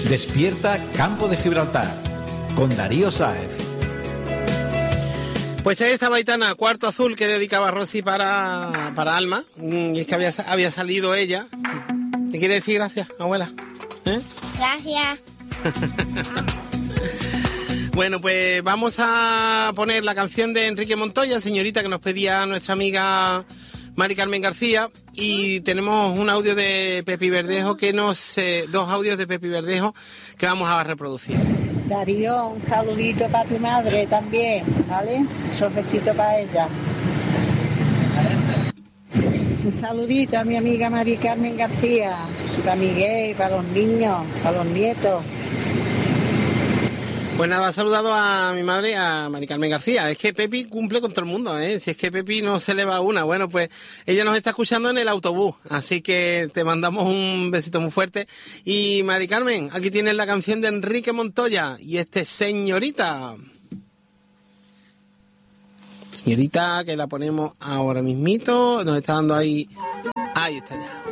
Despierta Campo de Gibraltar con Darío Sáez. Pues ahí estaba Aitana, Cuarto Azul, que dedicaba Rosy para Alma. Y es que había salido ella. ¿Qué quiere decir gracias, abuela? Gracias. Bueno, pues vamos a poner la canción de Enrique Montoya, señorita, que nos pedía nuestra amiga Mari Carmen García, y tenemos un audio de Pepi Verdejo dos audios de Pepi Verdejo que vamos a reproducir. Darío, un saludito para tu madre también, ¿vale? Un sofecito para ella. Un saludito a mi amiga Mari Carmen García, para Miguel, para los niños, para los nietos. Pues nada, ha saludado a mi madre, a Mari Carmen García. Es que Pepi cumple con todo el mundo, ¿eh? Si es que Pepi no se le va una. Bueno, pues ella nos está escuchando en el autobús, así que te mandamos un besito muy fuerte. Y Mari Carmen, aquí tienes la canción de Enrique Montoya y Señorita. Señorita, que la ponemos ahora mismito, nos está dando ahí. Ahí está ya.